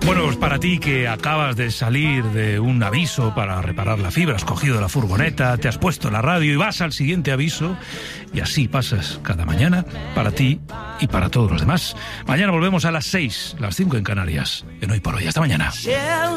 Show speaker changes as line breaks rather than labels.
Bueno, pues para ti que acabas de salir de un aviso para reparar la fibra, has cogido la furgoneta, te has puesto la radio y vas al siguiente aviso, y así pasas cada mañana, para ti y para todos los demás. Mañana volvemos a las 6, las 5 en Canarias, en Hoy por Hoy. Hasta mañana.